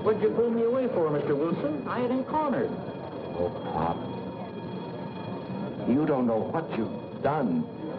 What'd you pull me away for, Mr. Wilson? I had him cornered. Oh, Pop. You don't know what you've done.